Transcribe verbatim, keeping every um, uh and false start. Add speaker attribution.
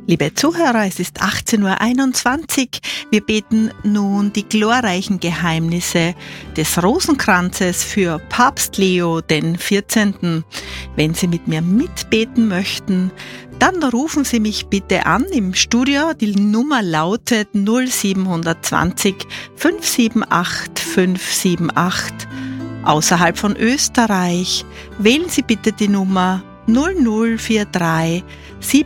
Speaker 1: Liebe Zuhörer, es ist achtzehn Uhr einundzwanzig. Wir beten nun die glorreichen Geheimnisse des Rosenkranzes für Papst Leo den vierzehnten. Wenn Sie mit mir mitbeten möchten, dann rufen Sie mich bitte an im Studio. Die Nummer lautet null sieben zwei null fünf sieben acht fünf sieben acht. Außerhalb von Österreich wählen Sie bitte die Nummer null null vier drei sieben